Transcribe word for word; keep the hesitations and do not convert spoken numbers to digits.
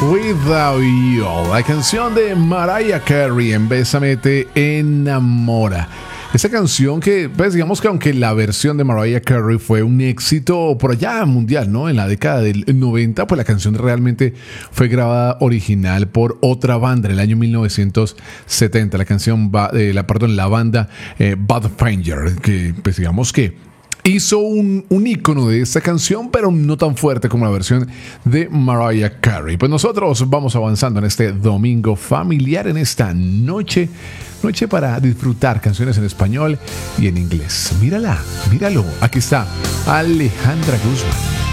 Without You, la canción de Mariah Carey en Bésame te enamora. Esa canción que, pues digamos que aunque la versión de Mariah Carey fue un éxito por allá mundial, ¿no? En la década del noventa, pues la canción realmente fue grabada original por otra banda en el año mil novecientos setenta. La canción, eh, la, perdón, la banda eh, Badfinger, que pues digamos que hizo un, un ícono de esta canción, pero no tan fuerte como la versión de Mariah Carey. Pues nosotros vamos avanzando en este domingo familiar, en esta noche, noche para disfrutar canciones en español y en inglés. Mírala, míralo, aquí está Alejandra Guzmán.